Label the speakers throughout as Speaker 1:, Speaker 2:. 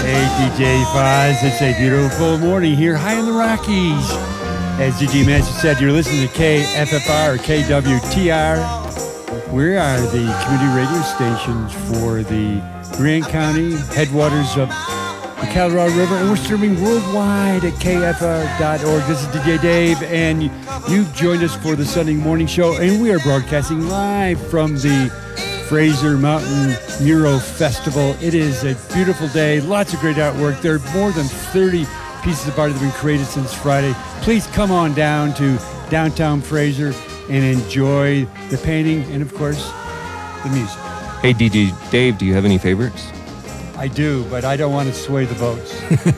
Speaker 1: Hey, DJ Foz, it's a beautiful morning here high in the Rockies. As DJ Manson said, you're listening to KFFR or KWTR. We are the community radio stations for the Grant County headwaters of the Colorado River, and we're streaming worldwide at KFR.org. This is DJ Dave, and you've joined us for the Sunday morning show, and we are broadcasting live from the Fraser Mountain Mural Festival. It is a beautiful day, lots of great artwork. There are more than 30 pieces of art that have been created since Friday. Please come on down to downtown Fraser and enjoy the painting and, of course, the music.
Speaker 2: Hey, DJ Dave, do you have any favorites?
Speaker 1: I do, but I don't want to sway the votes.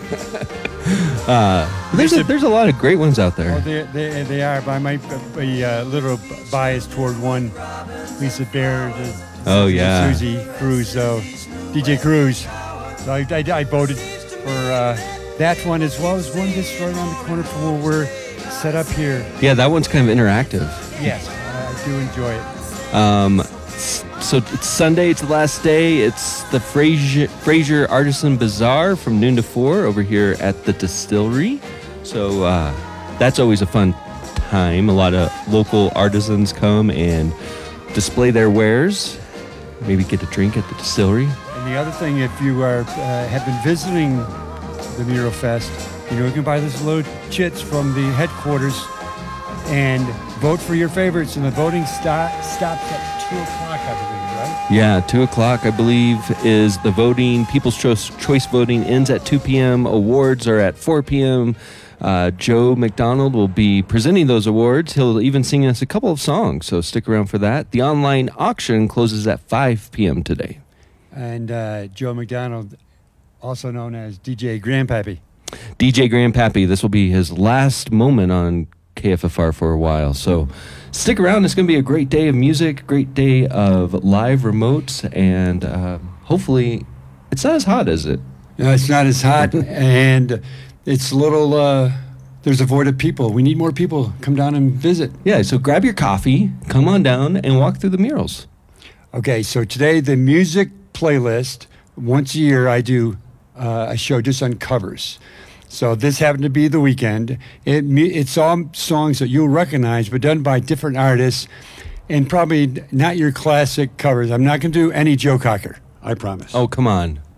Speaker 2: There's a lot of great ones out there.
Speaker 1: Oh, they are, but I might be a little biased toward one, Lisa Baird.
Speaker 2: Oh, yeah.
Speaker 1: Susie Cruz, so DJ Cruz. So I voted for that one, as well as one just right around the corner from where we're set up here.
Speaker 2: Yeah, that one's kind of interactive.
Speaker 1: Yes, I do enjoy it.
Speaker 2: So it's Sunday, it's the last day. It's the Fraser Artisan Bazaar from noon to 4 over here at the distillery. So that's always a fun time. A lot of local artisans come and display their wares. Maybe get a drink at the distillery.
Speaker 1: And the other thing, if you are have been visiting the Mural Fest, you can buy those little chits from the headquarters and vote for your favorites. And the voting stops at 2 o'clock, I believe, right?
Speaker 2: Yeah, 2 o'clock, I believe, is the voting. People's Choice voting ends at 2 p.m. Awards are at 4 p.m. Joe McDonald will be presenting those awards. He'll even sing us a couple of songs, so stick around for that. The online auction closes at 5 p.m. today.
Speaker 1: And Joe McDonald, also known as DJ Grandpappy.
Speaker 2: DJ Grandpappy, this will be his last moment on KFFR for a while, so stick around. It's going to be a great day of music, great day of live remotes, and hopefully it's not as hot, is it?
Speaker 1: No, it's not as hot, and it's a little, there's a void of people. We need more people. Come down and visit.
Speaker 2: Yeah, so grab your coffee, come on down, and walk through the murals.
Speaker 1: Okay, so today the music playlist, once a year I do a show just on covers. So this happened to be the weekend. It's all songs that you'll recognize, but done by different artists, and probably not your classic covers. I'm not going to do any Joe Cocker, I promise.
Speaker 2: Oh, come on.